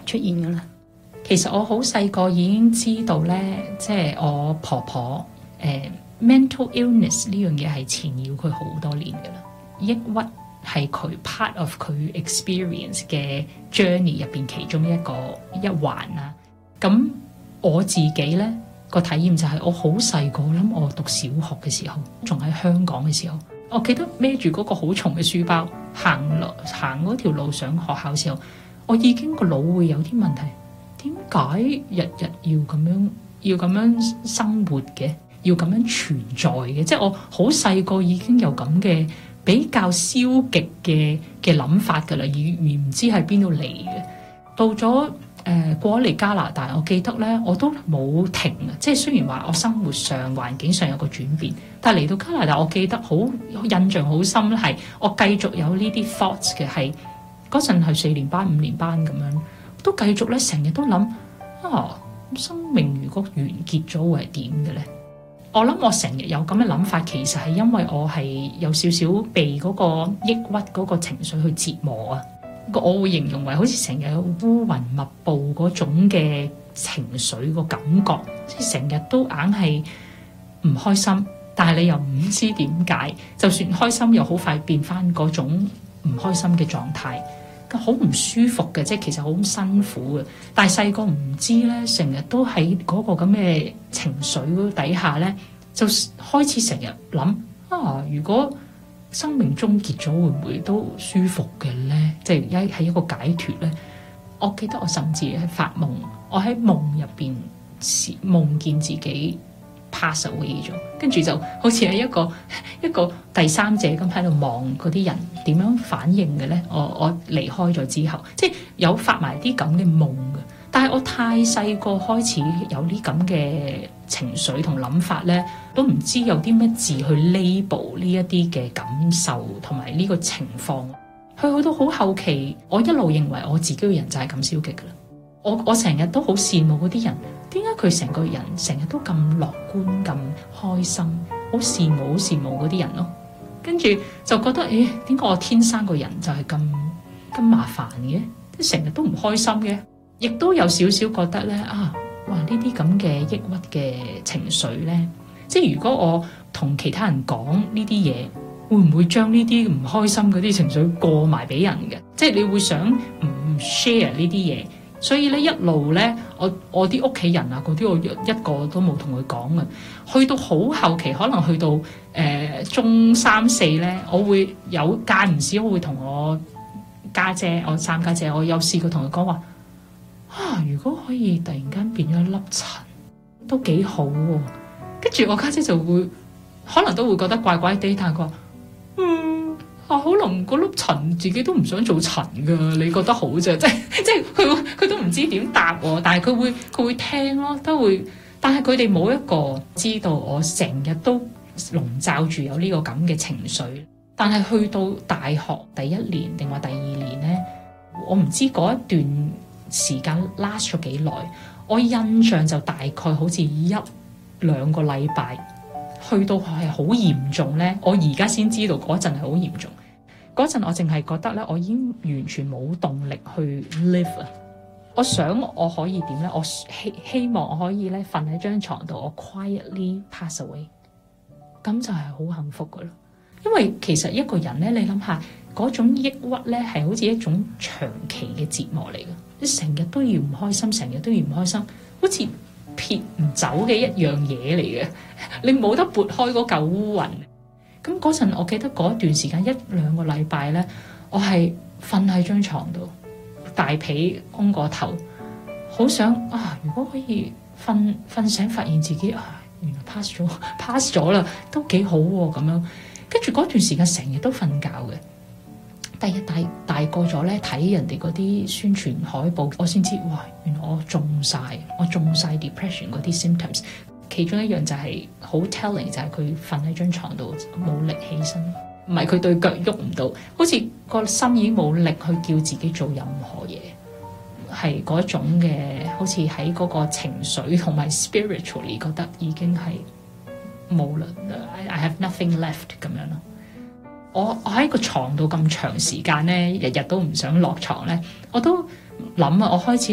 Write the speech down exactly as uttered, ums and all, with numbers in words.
出現噶啦？ 其實我好細個已經知道咧，即係我婆婆誒、呃、mental illness 呢樣嘢係纏繞佢好多年噶啦，抑鬱係佢 part of 佢 experience 嘅 journey 入邊其中一個一環啦。咁我自己咧個體驗就係我好細個，諗我讀小學嘅時候，仲喺香港嘅時候，我記得孭住嗰個好重嘅書包行落行嗰條路上學校嘅時候，我已經個腦會有啲問題。點解日日要咁樣要咁樣生活嘅，要咁樣存在嘅？即係我好細個已經有咁嘅比較消極嘅嘅諗法㗎啦，而而唔知係邊度嚟嘅。到咗誒、呃、過咗嚟加拿大，我記得咧我都冇停啊！即係雖然話我生活上環境上有個轉變，但係嚟到加拿大，我記得好印象好深咧，係我繼續有呢啲 thoughts 嘅，係嗰陣係四年班五年班咁樣。都繼續咧，成日都諗啊，生命如果完結咗會係點嘅咧？我諗我成日有咁嘅諗法，其實係因為我係有少少被嗰個抑鬱嗰個情緒去折磨啊。我會形容為好似成日有烏雲密佈嗰種嘅情緒個感覺，即係成日都硬係唔開心，但係你又唔知點解，就算開心又好快變翻嗰種唔開心嘅狀態。好唔舒服嘅，即係其實好辛苦嘅。但係細個唔知咧，成日都喺嗰個咁嘅情緒底下咧，就開始成日諗啊，如果生命終結咗，會唔會都舒服嘅咧？即係一係一個解脫咧。我記得我甚至係發夢，我喺夢入邊夢見自己 pass away 咗，跟住就好似係一個一個第三者咁喺度望嗰啲人點樣反應嘅咧。我我離開咗之後，即係有發埋啲咁嘅夢嘅。但係我太細個開始有啲咁嘅情緒同諗法咧，都唔知有啲咩字去 label 呢一啲嘅感受同埋呢個情況。去去到好後期，我一路認為我自己嘅人就係咁消極噶啦。我我成日都好羨慕嗰啲人，點解佢成個人成日都咁樂觀、咁開心？好羨慕、好羨慕嗰啲人咯。跟住就覺得，誒點解我天生個人就係咁咁麻煩嘅？即係成日都唔開心嘅。亦都有少少覺得咧，啊，哇！呢啲咁嘅抑鬱嘅情緒咧，即係如果我同其他人講呢啲嘢，會唔會將呢啲唔開心嗰啲情緒過埋俾人嘅？即係你會想唔 share 呢啲嘢？所以咧一路咧，我我啲屋企人啊，嗰啲我一個都冇同佢講啊。去到好後期，可能去到誒、呃、中三四咧，我會有間唔時我會同我家姐，我三家姐，我有試過同佢講話啊，如果可以突然間變咗一粒塵，都幾好喎、啊。跟住我家姐，姐就會可能都會覺得怪怪地，但係佢話嗯。啊，可能嗰粒塵自己都唔想做塵㗎，你覺得好啫？即係即係佢佢都唔知點答我，但係佢會佢會聽咯，都會。但係佢哋冇一個知道我成日都籠罩住有呢個咁嘅情緒。但係去到大學第一年定話第二年咧，我唔知嗰一段時間 last 咗幾耐，我印象就大概好似一兩個禮拜。去到係好嚴重咧，我而家先知道嗰陣係好嚴重。嗰陣我淨係覺得咧，我已經完全冇動力去 live 啊！我想我可以點咧？我希希望我可以咧瞓喺張床度，我 quietly pass away， 咁就係好幸福噶啦。因為其實一個人咧，你諗下嗰種抑鬱咧，係好似一種長期嘅折磨嚟嘅。你成日都要唔開心，成日都要唔開心，好似撇唔走嘅一樣嘢嚟嘅，你冇得撥開嗰嚿烏雲。咁嗰陣，我記得嗰段時間一兩個禮拜咧，我係瞓喺張床度，大被安個頭，好想啊！如果可以瞓瞓醒，發現自己啊，原來 pass 咗 pass 咗啦，都幾好喎、啊、咁樣。跟住嗰段時間成日都瞓覺嘅。第日大大個咗咧，睇人哋嗰啲宣傳海報，我先知哇，原來我中晒，我中晒 depression 嗰啲 symptoms。其中一樣就係、是、好 telling，就係佢瞓喺張床度冇力起身，唔係佢對腳喐唔到，好似個心已經冇力去叫自己做任何嘢，係嗰種嘅，好似喺嗰個情緒同埋 spiritually 覺得已經係冇啦 ，I have nothing left 咁樣咯。我我喺個床度咁長時間咧，日日都唔想落床咧，我都諗啊，我開始